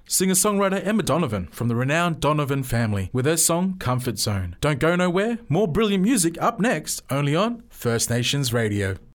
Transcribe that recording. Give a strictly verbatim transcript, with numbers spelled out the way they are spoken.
Singer-songwriter Emma Donovan from the renowned Donovan family with her song Comfort Zone. Don't go nowhere, more brilliant music up next, only on First Nations Radio.